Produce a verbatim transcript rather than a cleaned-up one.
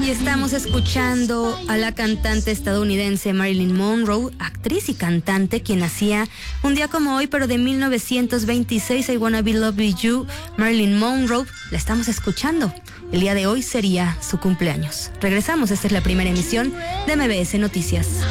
Y estamos escuchando a la cantante estadounidense Marilyn Monroe, actriz y cantante, quien nacía un día como hoy, pero de mil novecientos veintiséis. I Wanna Be Loved With You. Marilyn Monroe, la estamos escuchando. El día de hoy sería su cumpleaños. Regresamos, esta es la primera emisión de M B S Noticias.